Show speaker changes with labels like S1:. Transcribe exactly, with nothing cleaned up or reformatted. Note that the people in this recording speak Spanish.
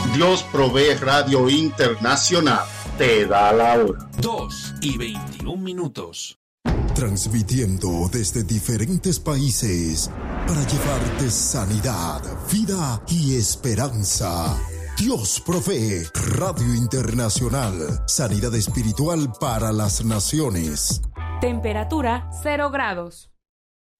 S1: Dios Provee Radio Internacional te da la hora.
S2: dos y veintiún minutos.
S3: Transmitiendo desde diferentes países para llevarte sanidad, vida y esperanza. Dios Provee Radio Internacional. Sanidad espiritual para las naciones.
S4: Temperatura cero grados.